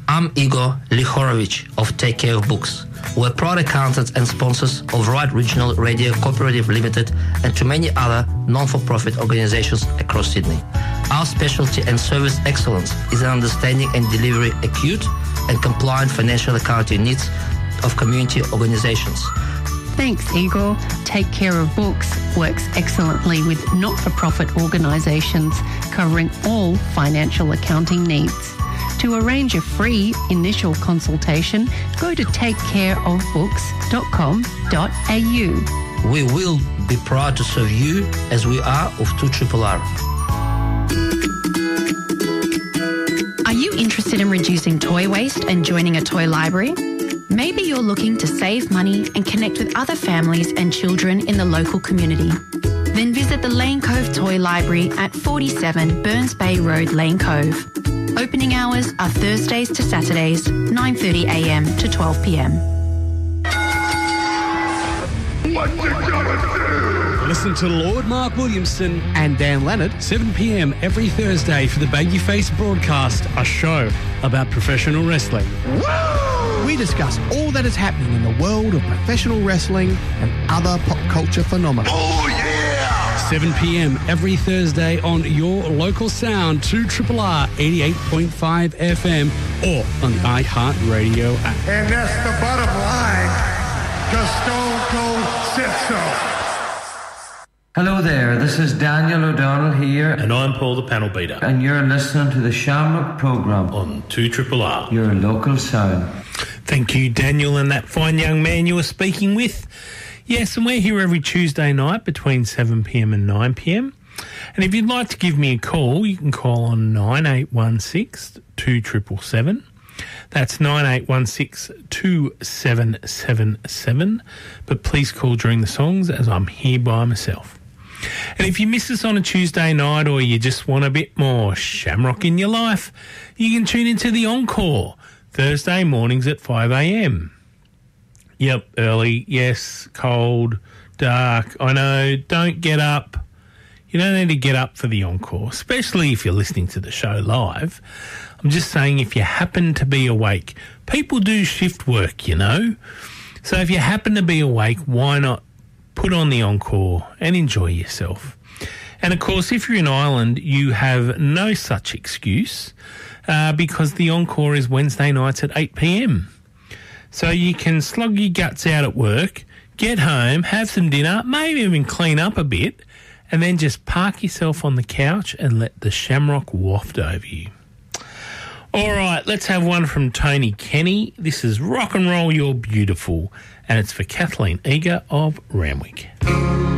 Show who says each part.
Speaker 1: I'm Igor Lihorovich of Take Care of Books. We're proud accountants and sponsors of Right Regional Radio Cooperative Limited and to many other non-for-profit organizations across Sydney. Our specialty and service excellence is in understanding and delivering acute and compliant financial accounting needs of community organizations.
Speaker 2: Thanks, Igor. Take Care of Books works excellently with not-for-profit organisations covering all financial accounting needs. To arrange a free initial consultation, go to takecareofbooks.com.au.
Speaker 1: We will be proud to serve you as we are of 2RRR.
Speaker 3: Are you interested in reducing toy waste and joining a toy library? Maybe you're looking to save money and connect with other families and children in the local community. Then visit the Lane Cove Toy Library at 47 Burns Bay Road, Lane Cove. Opening hours are Thursdays to Saturdays, 9:30am to 12pm.
Speaker 4: What you gonna do?
Speaker 5: Listen to Lord Mark Williamson
Speaker 6: and Dan Leonard,
Speaker 5: 7pm every Thursday for the Babyface Broadcast, a show about professional wrestling.
Speaker 6: Woo! We discuss all that is happening in the world of professional wrestling and other pop culture phenomena.
Speaker 4: Oh, yeah!
Speaker 5: 7pm every Thursday on your local sound, 2RRR 88.5 FM or on the iHeartRadio app.
Speaker 4: And that's the bottom line, because Stone Cold said so.
Speaker 7: Hello there, this is Daniel O'Donnell here.
Speaker 8: And I'm Paul the Panel Beater.
Speaker 7: And you're listening to the Shamrock Programme
Speaker 8: on 2RRR.
Speaker 7: Your local sound.
Speaker 8: Thank you, Daniel, and that fine young man you were speaking with. Yes, and we're here every Tuesday night between 7pm and 9pm. And if you'd like to give me a call, you can call on 9816 2777. That's 9816 2777. But please call during the songs as I'm here by myself. And if you miss us on a Tuesday night or you just want a bit more shamrock in your life, you can tune into the Encore Thursday mornings at 5am. Yep, early, yes, cold, dark, I know, don't get up. You don't need to get up for the Encore, especially if you're listening to the show live. I'm just saying if you happen to be awake, people do shift work, you know. So if you happen to be awake, why not put on the Encore and enjoy yourself? And of course, if you're in Ireland, you have no such excuse because the Encore is Wednesday nights at 8pm. So you can slug your guts out at work, get home, have some dinner, maybe even clean up a bit, and then just park yourself on the couch and let the shamrock waft over you. All right, let's have one from Tony Kenny. This is Rock and Roll You're Beautiful, and it's for Kathleen Eager of Randwick.